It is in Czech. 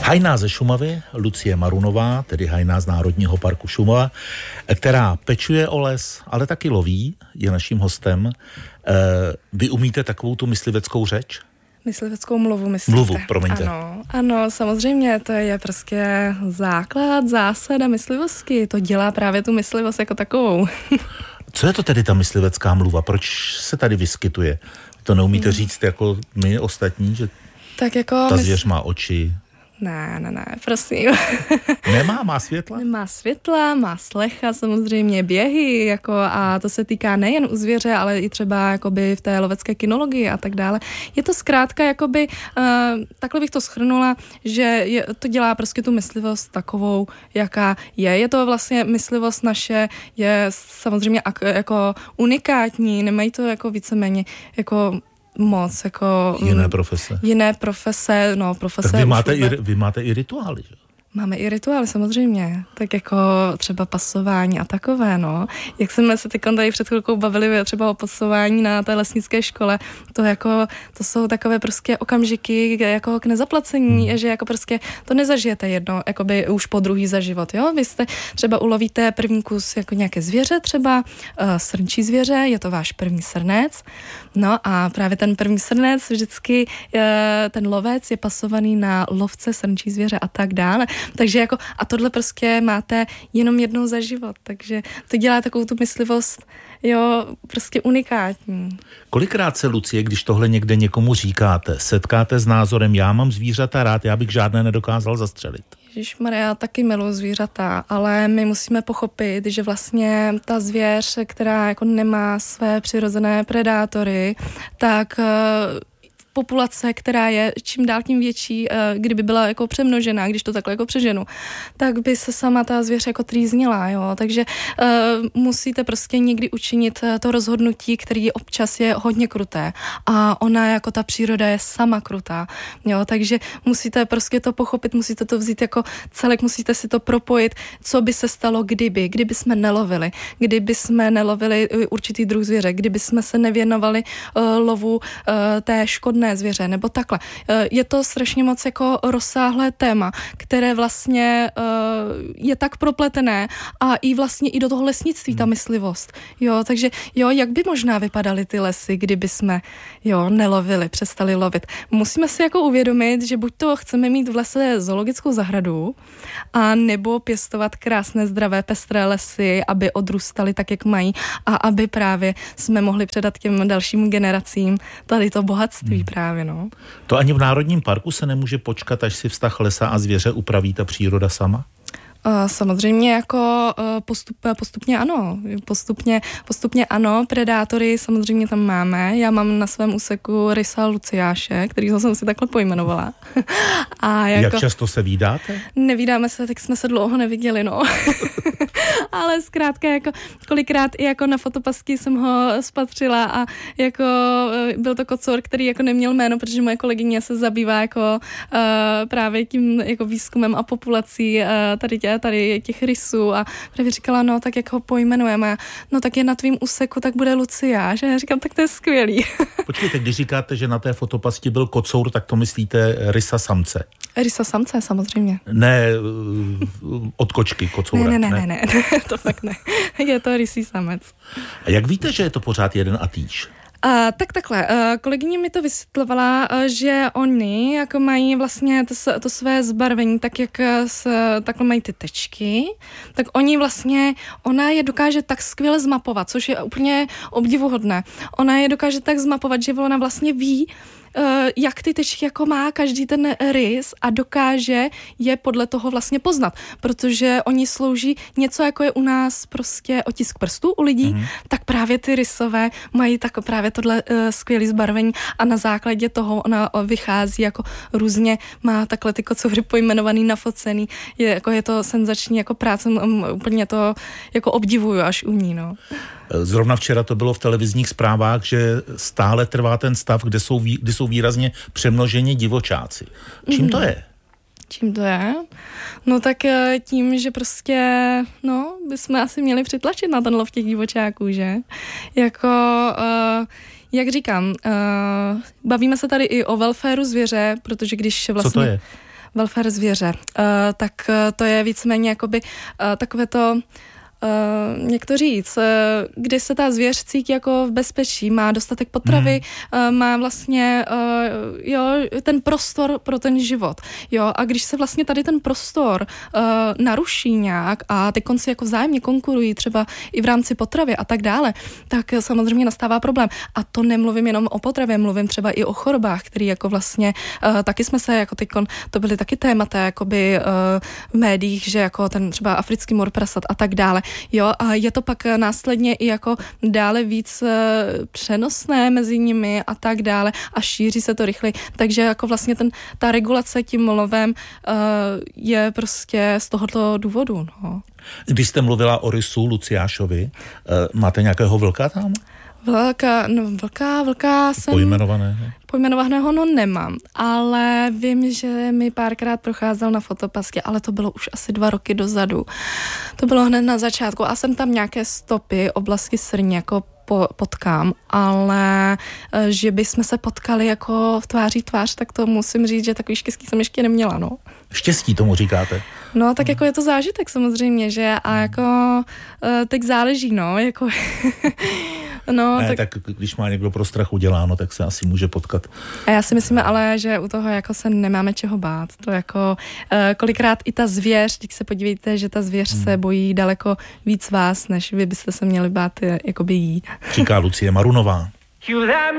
Hajná ze Šumavy, Lucie Marunová, tedy hajná z Národního parku Šumava, která pečuje o les, ale taky loví, je naším hostem. Vy umíte takovou tu mysliveckou řeč? Mysliveckou mluvu, myslíte? Mluvu, promiňte. Ano, samozřejmě, to je prostě základ, zásada myslivosti. To dělá právě tu myslivost jako takovou. Co je to tedy ta myslivecká mluva? Proč se tady vyskytuje? To neumíte říct jako my ostatní, že tak jako ta zvěř má oči? Ne, prosím. Má světla? Má světla, má slecha, samozřejmě běhy, jako, a to se týká nejen u zvěře, ale i třeba jakoby v té lovecké kinologii a tak dále. Je to zkrátka, jakoby, takhle bych to shrnula, že to dělá prostě tu myslivost takovou, jaká je. Je to vlastně myslivost naše, je samozřejmě jako unikátní, nemají to jako víceméně jako moc, jako... Jiné profese, no profese... Tak vy máte i rituály, že? Máme i rituály, samozřejmě. Tak jako třeba pasování a takové, no. Jak jsme se teď tady před chvilkou bavili třeba o pasování na té lesnické škole, to jsou takové prostě okamžiky jako k nezaplacení, že jako prostě to nezažijete jedno, jakoby už po druhý za život, jo. Vy jste třeba ulovíte první kus jako nějaké zvěře, třeba srnčí zvěře, je to váš první srnec, no a právě ten první srnec vždycky ten lovec je pasovaný na lovce srnčí zvěře a tak dále. Takže jako, a tohle prostě máte jenom jednou za život, takže to dělá takovou tu myslivost, jo, prostě unikátní. Kolikrát se, Lucie, když tohle někde někomu říkáte, setkáte s názorem, já mám zvířata rád, já bych žádné nedokázal zastřelit? Ježišmarja, taky miluji zvířata, ale my musíme pochopit, že vlastně ta zvěř, která jako nemá své přirozené predátory, tak populace, která je čím dál tím větší, kdyby byla jako přemnožená, když to takhle jako přeženu, tak by se sama ta zvěř jako trýznila, jo, takže musíte prostě někdy učinit to rozhodnutí, který občas je hodně kruté a ona jako ta příroda je sama krutá, jo, takže musíte prostě to pochopit, musíte to vzít jako celek, musíte si to propojit, co by se stalo, kdyby jsme nelovili určitý druh zvěře, kdyby jsme se nevěnovali lovu té škodné zvěře, nebo takhle. Je to strašně moc jako rozsáhlé téma, které vlastně je tak propletené a i vlastně i do toho lesnictví ta myslivost. Jo, takže jo, jak by možná vypadaly ty lesy, kdyby jsme nelovili, přestali lovit. Musíme si jako uvědomit, že buď to chceme mít v lese zoologickou zahradu, a nebo pěstovat krásné, zdravé, pestré lesy, aby odrůstaly tak, jak mají a aby právě jsme mohli předat těm dalším generacím tady to bohatství právě, no. To ani v Národním parku se nemůže počkat, až si vztah lesa a zvěře upraví ta příroda sama? Samozřejmě jako postupně ano. Postupně ano. Predátory samozřejmě tam máme. Já mám na svém úseku rysa Luciáše, kterýho jsem si takhle pojmenovala. A jako, jak často se vídáte? Nevídáme se, tak jsme se dlouho neviděli, no. Ale zkrátka jako kolikrát i jako na fotopasky jsem ho spatřila a jako byl to kocour, který jako neměl jméno, protože moje kolegyně se zabývá jako právě tím jako výzkumem a populací tady těch rysů a právě říkala, no tak jak ho pojmenujeme, no tak je na tvým úseku, tak bude Luciáš. A já říkám, tak to je skvělý. Počkejte, když říkáte, že na té fotopasti byl kocour, tak to myslíte rysa samce? Rysa samce, samozřejmě. Ne od kočky kocoura. Ne, to fakt ne. Je to rysí samec. A jak víte, že je to pořád jeden a týž? Tak takhle, kolegyně mi to vysvětlovala, že oni jako mají vlastně to své zbarvení, tak jak takhle mají ty tečky, tak ona je dokáže tak skvěle zmapovat, což je úplně obdivuhodné. Ona je dokáže tak zmapovat, že ona vlastně ví, jak ty tečky jako má každý ten rys a dokáže je podle toho vlastně poznat, protože oni slouží něco, jako je u nás prostě otisk prstů u lidí, tak právě ty rysové mají tak právě tohle skvělé zbarvení a na základě toho ona vychází jako různě, má takhle ty kocoury pojmenovaný, nafocený, je to senzační jako práce, úplně to jako obdivuju až u ní, no. Zrovna včera to bylo v televizních zprávách, že stále trvá ten stav, kdy jsou výrazně přemnoženi divočáci. Čím to je? Čím to je? No tak tím, že prostě, bychom asi měli přitlačit na ten lov těch divočáků, že? Jako, jak říkám, bavíme se tady i o welfaru zvěře, protože když vlastně... Co to je? welfare zvěře. Tak to je víceméně jakoby takové to, jak to říct, kdy se ta zvěř cítí jako v bezpečí, má dostatek potravy, má vlastně ten prostor pro ten život. Jo, a když se vlastně tady ten prostor naruší nějak a ty konci jako vzájemně konkurují třeba i v rámci potravy a tak dále, tak samozřejmě nastává problém. A to nemluvím jenom o potravě, mluvím třeba i o chorobách, který jako vlastně taky jsme se jako to byly taky témata jakoby v médiích, že jako ten třeba africký mor prasat a tak dále. Jo, a je to pak následně i jako dále víc přenosné mezi nimi a tak dále a šíří se to rychleji. Takže jako vlastně ta regulace tím lovem je prostě z tohoto důvodu. No. Když jste mluvila o rysu Luciášovi, máte nějakého vlka tam? Vlka jsem... Pojmenovaného nemám, ale vím, že mi párkrát procházel na fotopasky, ale to bylo už asi 2 roky dozadu. To bylo hned na začátku a jsem tam nějaké stopy, oblasti srní jako potkám, ale že bychom se potkali jako v tváří tvář, tak to musím říct, že takový štěstí jsem ještě neměla, no. Štěstí tomu říkáte? No, tak jako je to zážitek samozřejmě, že a jako teď záleží, no, jako... No, ne, tak když má někdo pro strach uděláno, tak se asi může potkat. A já si myslím ale, že u toho jako se nemáme čeho bát. To jako kolikrát i ta zvěř, když se podívejte, že ta zvěř se bojí daleko víc vás, než vy byste se měli bát jakoby jí. Říká Lucie Marunová.